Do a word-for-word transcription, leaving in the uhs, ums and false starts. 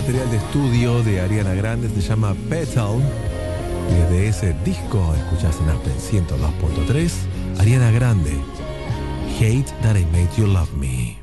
material de estudio de Ariana Grande, se llama Petal. Y desde ese disco escuchás en Aspen ciento dos punto tres, Ariana Grande, Hate That I Made You Love Me.